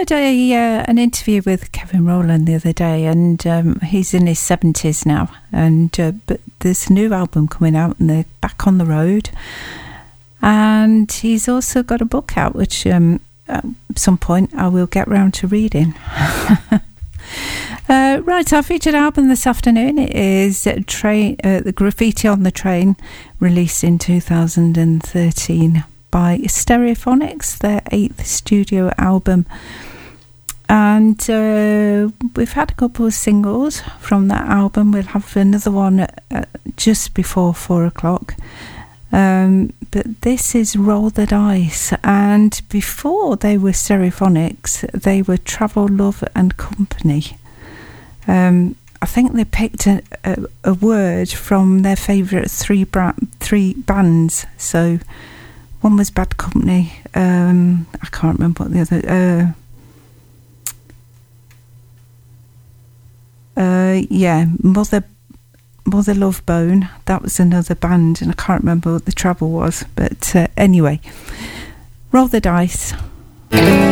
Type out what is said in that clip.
heard an interview with Kevin Rowland the other day, and he's in his 70s now, and but there's a new album coming out, and they're back on the road. And he's also got a book out, which at some point I will get round to reading. Right, our featured album this afternoon is The Graffiti on the Train, released in 2013 by Stereophonics, their 8th studio album. And we've had a couple of singles from that album. We'll have another one just before 4 o'clock. But this is Roll the Dice, and before they were Stereophonics, they were Travel, Love and Company. I think they picked a word from their favourite three bands. So one was Bad Company. I can't remember what the other. Mother Love Bone. That was another band, and I can't remember what the Travel was. But anyway, Roll the Dice.